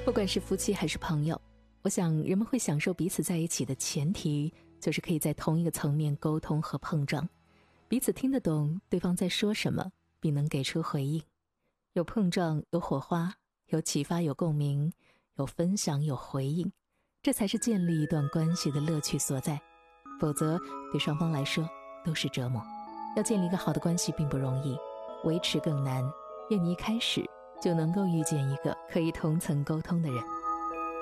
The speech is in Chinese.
不管是夫妻还是朋友，我想人们会享受彼此在一起的前提，就是可以在同一个层面沟通和碰撞，彼此听得懂对方在说什么，并能给出回应。有碰撞，有火花，有启发，有共鸣，有分享，有回应，这才是建立一段关系的乐趣所在。否则对双方来说都是折磨。要建立一个好的关系并不容易，维持更难。愿你一开始就能够遇见一个可以同层沟通的人。